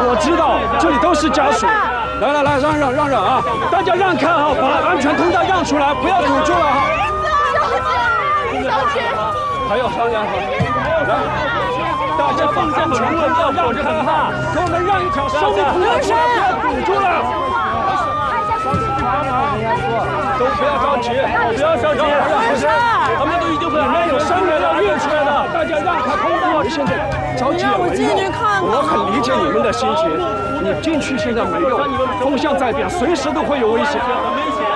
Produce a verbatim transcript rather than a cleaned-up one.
我知道这里都是家属。来来来，让让让让啊！大家让开啊，把安全通道让出来，不要堵住了哈。 小姐， 还要商量哈。来，大家放安全通道让开哈，给我们让一条生命通道出来，不要堵住了。都不要着急，不要着急，他们都已经里面有伤员要运出来的，大家让开通道。现在着急也没用，我很理解你们的心情。你进去现在没用，风向在变，随时都会有危险。